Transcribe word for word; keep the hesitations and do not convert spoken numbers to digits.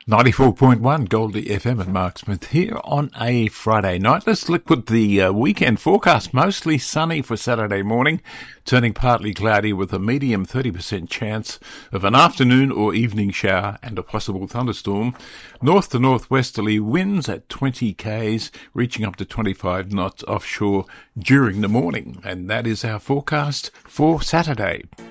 ninety-four point one Goldie F M and Mark Smith here on a Friday night. Let's look at the uh, weekend forecast. Mostly sunny for Saturday morning, turning partly cloudy with a medium thirty percent chance of an afternoon or evening shower and a possible thunderstorm. North to northwesterly winds at twenty k's, reaching up to twenty-five knots offshore during the morning. And that is our forecast for Saturday.